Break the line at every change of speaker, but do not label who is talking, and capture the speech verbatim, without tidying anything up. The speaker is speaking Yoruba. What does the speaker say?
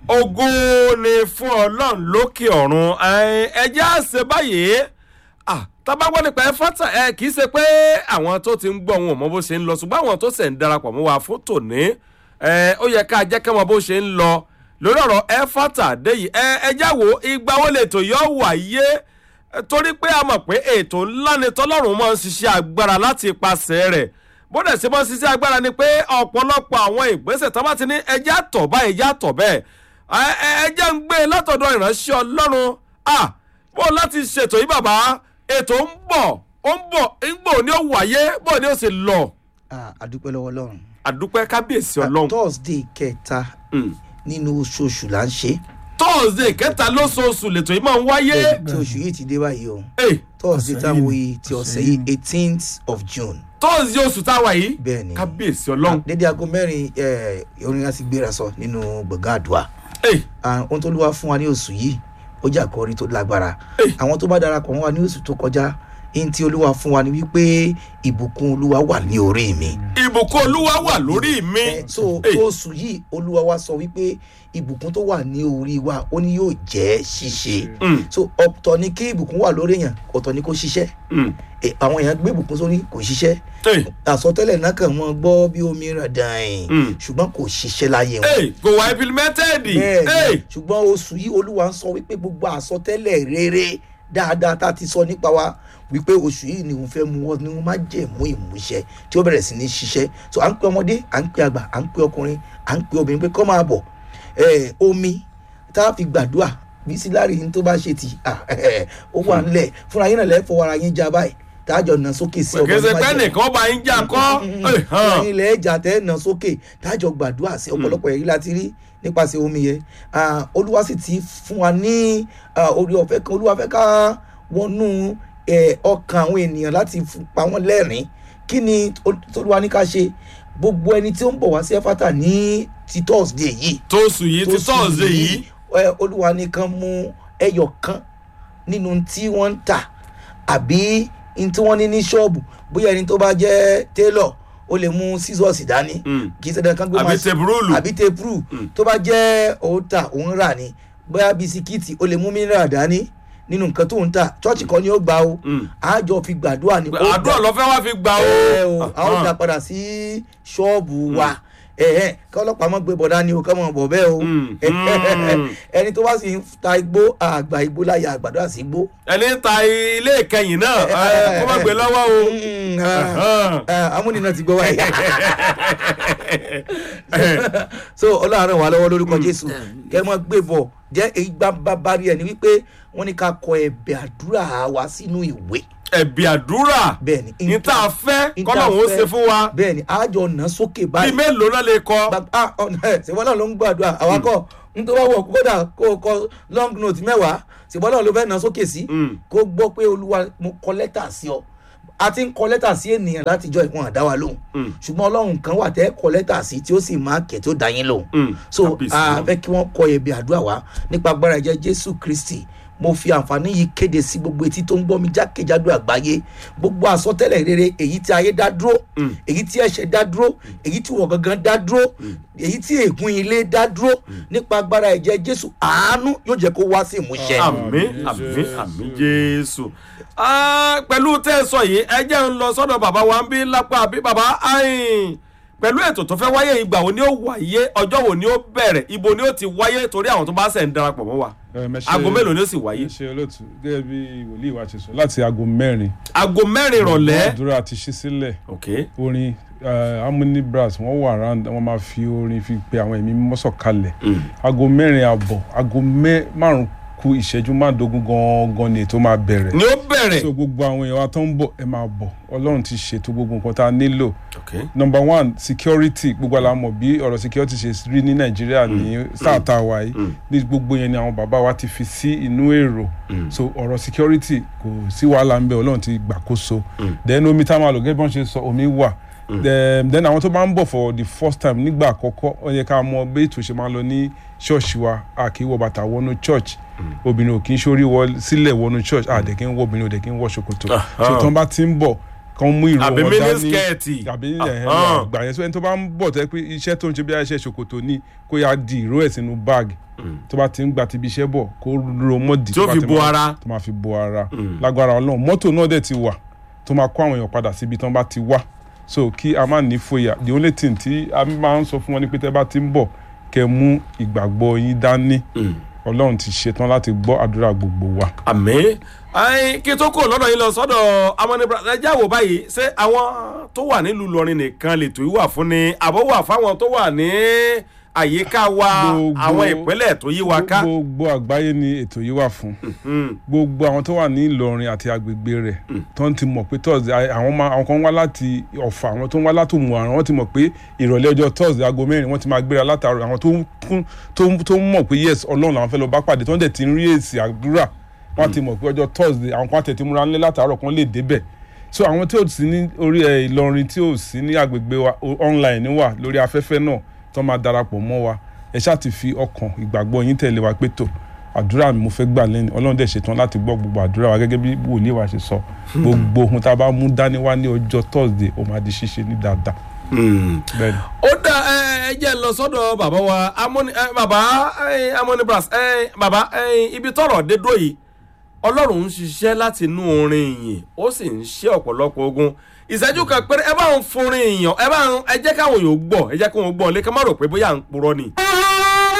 ògo ni fún Ọlọ́run lókè ọ̀run. Ẹ jẹ́ á ṣe báyìí. Ah, tá bá gbọ́ nípa Ẹ́fátà ẹ kì í ṣe pé àwọn tó ti ń gbọ́ wọn ò mọ bó ṣe ń lọ ṣùgbọ́n àwọn tó ṣẹ̀ ń darapọ̀ mọ́ wa fún tòní ẹ ó yẹ ká jẹ́ kí wọ́n bó ṣe ń lọ lórí ọ̀rọ̀ Ẹ́fátà dé yìí. ẹ ẹ já wo ìgbà wo lètò yóò wáyé torí pé a mọ̀ pé ètò ńlá ni tọ́lọ́run máa ń ṣiṣẹ́ agbára láti ipasẹ̀ rẹ̀ bó dẹ̀ ṣe máa ń ṣiṣẹ́ agbára ni pé ọ̀pọ̀lọpọ̀ àwọn ìgbésẹ̀ tó bá ti ní ẹjẹ́ àtọ̀ báyìí ẹjẹ́ àtọ̀ bẹ́ẹ̀ ẹjẹ́ ń gbé látọ̀dọ̀ ìránṣẹ́ Ọlọ́run ah bó láti ṣètò yìí bàbá ètò ń bọ̀ ó ń bọ̀ ńgbò ní ó wáyé bó ní ó ṣe lọ.
àdúpẹ́ lọ́wọ́ Ọlọ́run.
àdúpẹ́ kábíyèsí Ọlọ́run.
Thursday kẹta nínú oṣooṣù là ń ṣe.
Thursday kẹta lóṣooṣù lètò yìí máa ń wáyé.
tí oṣù yìí ti dé báyìí o. Thursday táwọn yìí ti ọ̀sẹ̀ yìí eighteenth of June.
Thursday oṣù táwa yìí.
bẹ́ẹ̀ni
kábíyèsí Ọlọ́run.
dédé aago mẹ́rin orin láti gbéra sọ nínú gbọ̀ngàn àdúrà. ohun tó lúwa fún wa ní oṣù yìí ó jẹ́ àkọ́rí tó lágbára. àwọn tó bá darapọ̀ mọ́ wa ní oṣù tó kọjá ihun tí olúwa fún wa ni wípé ìbùkún olúwa wà ní orí mi.
ìbùkún olúwa wà lórí mi.
so oṣù yìí olúwa wa sọ wípé ìbùkún tó wà ní orí wa ó ní yóò jẹ́ ṣíṣe. so ọ̀tọ̀ ni kí ìbùkún wà lórí èèyàn ọ̀tọ̀ ni kó ṣiṣẹ́. àwọn èèyàn gbé ìbùkún sórí kò ṣiṣẹ́. àsọtẹ́lẹ̀ náà kàn wọ́n gbọ́ bí omi rà dàn ṣùgbọ́n kò ṣiṣẹ́ láyé wọn.
kò wá implemented.
ṣùgbọ́n oṣù yìí olúwa ń sọ wípé gbogbo àsọtẹ́lẹ̀ rere dáadáa tá a ti sọ nípa wa wípé oṣù yìí ni òun fẹ́ mú wọn ni wọ́n máa jẹ́ mú ìmúṣẹ tí ó bẹ̀rẹ̀ sí ní ṣiṣẹ́. so à ń pe ọmọdé à ń pe àgbà à ń pe ọkùnrin à ń pe obìnrin pé kọ́ máa bọ̀ omi tá a fi gbàdúrà bí síláàrí yín tó bá ṣe tì ó wà ńlẹ̀ fúnra yín náà lẹ́fọ̀ọ́ ara yín já báyìí tájọ nà sókè sí
ọgbọ́n tó bá jẹ́ kẹsẹ̀ pẹ́ nìkan bá yín jà kọ́.
ẹ̀yin ilẹ̀ ẹja tẹ́ nà sókè tájọ gbàdúrà sí ọ̀pọ̀lọpọ̀ èyí láti rí nípasẹ̀ omi yẹn olúwa sì ti fún wa ní orí ọ̀fẹ́ kan olúwa fẹ́ ká wọnú ọkàn àwọn ènìyàn láti pa wọ́n lẹ́rìn-ín kí ni olúwa ní ká ṣe gbogbo ẹni tí ó ń bọ̀ wá sí Ẹ́fátà ní ti Thursday yìí.
tóṣù yìí ti Thursday yìí.
olúwa nìkan mú ẹyọ kan nínú tí wọ́n ń tà àbí ní tí wọ́n ní ní ṣọ́ọ̀bù bóyá ẹni tó bá jẹ́ tailor ó lè mú scissors dání kì í ṣe dandan gbé
àbí tepurulu
àbí tepuru tó bá jẹ́ òòtà òun rà ní bóyá bisikíìtì ó lè mú mineral dání nínú nǹkan tó ń tà chọ́ọ̀chì kan ni ó gbà o àjọ fi gbàdúrà ni.
àdúrà ló fẹ́ wá fi gbà o.
a ó dá padà sí ṣọ́ọ̀bù wa kí ọlọ́pàá mọ̀ gbé bọ̀dá ni o kọ́ mọ̀ bọ̀ bẹ́ẹ̀ o ẹni tó bá sì ń ta igbó àgbà igbó láyà àgbàdo àti igbó.
ẹni ń ta ilé ìkẹyìn náà kó má gbé lọ́wọ́ o.
amúnina ti gbọ́ wáyé. so ọlọ́run wà lọ́wọ́ lórúkọ Jésù kẹ́ mọ́ gbé bọ̀ jẹ́ èyí bá rí ẹni wípé wọ́n ní ká kọ ẹ̀bẹ̀ àdúrà wa sínú ìwé.
ẹ̀bì àdúrà
bẹ́ẹ̀ni
ní tá a fẹ́ kọ́lọ́hún ó ṣe fún wa.
bẹ́ẹ̀ni àjọ ọ̀nà sókè báyìí.
bí mélòó náà lè kọ.
ṣèwọ́n náà ló ń gbàdúrà àwa kọ́ n tó bá wọ̀ kódà kó o kọ long note mẹ́wàá ṣèwọ́n náà ló fẹ́ nà sókè sí. kó gbọ́ pé olúwa mo kọ lẹ́tà sí ọ a ti ń kọ lẹ́tà sí ènìyàn látijọ́ ìwọ̀n àdá wa lóhùn ṣùgbọ́n ọlọ́run kan wà tẹ́ kọ lẹ́tà sí tí ó sì máa kẹ̀ tó dá yín lóhùn. so a fẹ́ kí wọ́n kọ ẹ̀bì àdúrà wa nípa agbára ẹ̀jẹ̀ Jésù Kristi mo fi àǹfààní yìí kéde sí gbogbo etí tó ń gbọ́ mi jákèjádò àgbáyé gbogbo àsọtẹ́lẹ̀ rere èyí tí ayé dá dúró èyí tí ẹ̀ṣẹ̀ dá dúró èyí tí wọ́n gangan dá dúró èyí tí ègún ilé dá dúró nípa agbára ẹ̀jẹ̀ Jésù àánú yóò jẹ́ kó wá sí ìmúṣẹ.
àmín àmín àmín Jésù. pẹ̀lú tẹ́ ẹ sọ yìí ẹ jẹ́ ń lọ sọ́dọ̀ bàbá wa ń bí lápá àbí bàbá ayin pẹ̀lú ètò tó fẹ́ wáyé ìgbà wo ni ó wáyé ọjọ́ wo ni ó bẹ̀rẹ̀ ibo ni ó ti wáyé torí àwọn tó bá ṣẹ̀ ń darapọ̀ mọ́ wa aago mélòó ni ó sì wáyé.
ṣe olóòtú gẹ́gẹ́ bí wòlíì wa ṣe sọ láti aago mẹ́rin.
aago mẹ́rin ìrọ̀lẹ́.
àdúrà ti ṣí sílẹ̀. orin harmony brass wọ́n wà round wọ́n máa fi orin fi pe àwọn ẹ̀mí mímọ́ sọ̀kalẹ̀. aago mẹ́rin àbọ̀ aago márùn-ún kù ìṣẹ́jú márùndógún gangan ni ètò máa bẹ̀rẹ̀.
ni ó bẹ̀rẹ̀.
so gbogbo àwọn èèyàn wa tó ń bọ̀ ẹ máa bọ̀ ọlọ́run ti ṣètò gbogbo nǹkan tá a nílò. number one security gbogbo àlà mọ̀ bí ọ̀rọ̀ security ṣe rí ní nàìjíríà ní sáà tá a wà yìí ní gbogbo yẹn ni àwọn bàbá wa ti fi sí inú èrò so ọ̀rọ̀ security kò sí wàhálà ń bẹ ọlọ́run ti gbàkóso then omi tá a máa lò gẹ́gẹ́ bí wọ́n ṣe sọ omi wà then àwọn tó bá ń bọ̀ for the first time nígbà àkọ́kọ́ ó yẹ ká mọ bí ètò ṣe máa lọ ní ṣọ́ọ̀ṣì wa a kì í wọ bàtà wọnú church obìnrin ò kì í ṣorí wọ sílẹ̀ wọnú church àdè kì í wọ obìnrin ò dẹ̀ kì í wọ ṣòkòtò so tó ń bá ti ń bọ̀ kan mú ìró
àbí
wọn dání
mínísíkẹ́ẹ̀tì
àbí àgbà yẹn so ẹni tó bá ń bọ̀ tẹ́ pé iṣẹ́ tó ń ṣe bí iṣẹ́ ṣòkòtò ní kó yá di ìró ẹ̀ sínú báàgì tó bá ti ń gba ti ibi iṣẹ́ bọ̀ kó ro mọ́dì
tí ó fi bo ara
tó máa fi bo ara lágbára Ọlọ́run mọ́tò náà dẹ̀ ti wà tó máa kó àwọn èèyàn padà síbi tán bá ti wá so kí a má ní fòyà the only thing tí a máa ń sọ fún wọn ni pé tẹ́ bá ti ń bọ̀ kẹ́ mú ìgbàgbọ́ yín dání Ọlọ́run ti ṣetán láti gbọ́ àdúrà gbogbo wa.
àmín kí tó kò lọ́dọ̀ yín lọ sọ́dọ̀ amọ̀nìbra ẹjẹ́ àwò báyìí ṣé àwọn tó wà nílùú Ìlọrin nìkan lè tó yí wà fún ni àbọ̀ wà fáwọn tó wà ní àyíká wa àwọn ìpínlẹ̀ tó yí wa ká.
gbogbo àgbáyé ni ètò yìí wà fún gbogbo àwọn tó wà ní Ìlọrin àti agbègbè rẹ̀ tó ń ti mọ̀ pé Thursday àwọn kan wá láti Ọ̀fà àwọn tó ń wá láti Òmùaran wọ́n ti mọ̀ pé ìrọ̀lẹ́ ọjọ́ Thursday aago mẹ́rin wọ́n ti máa gbéra látàrọ àwọn tó ń mọ̀ pé yes Ọlọ́run làwọn fẹ́ lọ bá pàdé tó ń dẹ̀ ti ń rí èsì àdúrà wọ́n ti mọ̀ pé ọjọ́ Thursday àwọn kan tètè múra nílé látàárọ̀ kan lè débẹ̀ so àwọn tí ò sí ní orí ẹ̀ Ìlọrin tí ò sí ní agbègbè wa online wà lórí afẹ́fẹ́ náà tó máa darapọ̀ mọ́ wa ẹ ṣáà ti fi ọkàn ìgbàgbọ́ yín tẹ̀lé wa pé tó àdúrà mi mo fẹ́ gbà lẹ́nu Ọlọ́run dẹ̀ ṣetán láti gbọ́ gbogbo àdúrà wa gẹ́gẹ́ bí wòlíì wa ṣe sọ gbogbo ohun tá a bá mú dání wá ní ọjọ́ Thursday ó máa di ṣíṣe ní dáadáa.
ó dá ẹ jẹ́ lọ sọ́dọ̀ bàbá wa bàbá amọ̀nìbras bàbá ibi tọ́rọ̀ dé dó yìí Ọlọ́run ń ṣiṣẹ́ láti inú orin ìyìn ó sì ń ṣe ọ̀pọ̀lọpọ̀ ogun ìṣẹ́jú kan péré ẹ bá ń forin èèyàn ẹ bá ń ẹ jẹ́ káwọn yòó gbọ́ ẹ jẹ́ káwọn gbọ́ lé ká má rò pé bóyá à ń purọ́ ni.